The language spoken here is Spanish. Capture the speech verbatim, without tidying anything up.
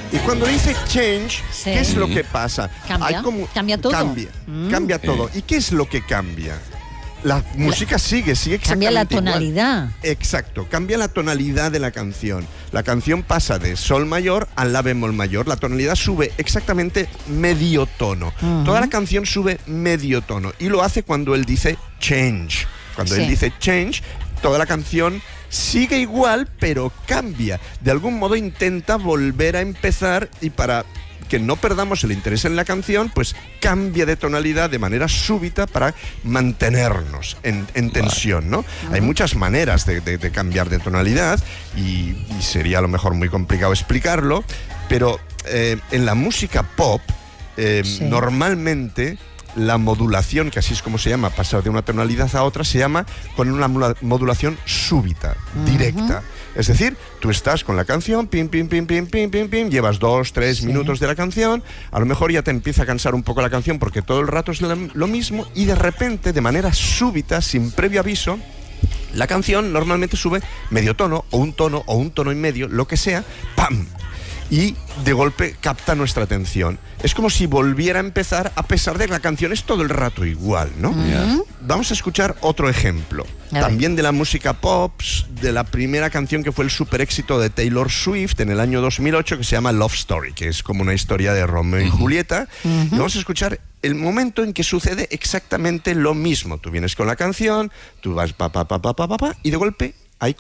Y cuando dice change, Sí. ¿qué es lo que pasa? Cambia, Hay como, cambia todo. Cambia, Mm. cambia todo. ¿Y qué es lo que cambia? La música sigue, sigue exactamente Cambia la igual. tonalidad. Exacto, cambia la tonalidad de la canción. La canción pasa de sol mayor a la bemol mayor. La tonalidad sube exactamente medio tono. Uh-huh. Toda la canción sube medio tono. Y lo hace cuando él dice change. Cuando Sí. él dice change, toda la canción sigue igual, pero cambia. De algún modo intenta volver a empezar, y para que no perdamos el interés en la canción, pues cambia de tonalidad de manera súbita para mantenernos en, en tensión, ¿no? Uh-huh. Hay muchas maneras de, de, de cambiar de tonalidad y, y sería a lo mejor muy complicado explicarlo, pero eh, en la música pop eh, sí. normalmente la modulación, que así es como se llama, pasar de una tonalidad a otra, se llama con una modulación súbita, uh-huh. directa. Es decir, tú estás con la canción, pim, pim, pim, pim, pim, pim, pim, llevas dos, tres sí. minutos de la canción, a lo mejor ya te empieza a cansar un poco la canción porque todo el rato es lo mismo, y de repente, de manera súbita, sin previo aviso, la canción normalmente sube medio tono, o un tono, o un tono y medio, lo que sea, ¡pam! Y de golpe capta nuestra atención. Es como si volviera a empezar, a pesar de que la canción es todo el rato igual, ¿no? Uh-huh. Vamos a escuchar otro ejemplo. También de la música pop, de la primera canción que fue el super éxito de Taylor Swift en el año dos mil ocho, que se llama Love Story, que es como una historia de Romeo y Julieta. Uh-huh. Y vamos a escuchar el momento en que sucede exactamente lo mismo. Tú vienes con la canción, tú vas pa, pa, pa, pa, pa, pa, pa, y de golpe